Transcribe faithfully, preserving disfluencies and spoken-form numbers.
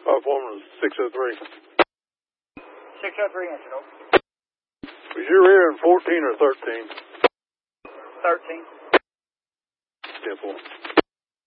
Platform is six oh three. six oh three, answer, over. Was your rear in fourteen or thirteen? thirteen. ten four.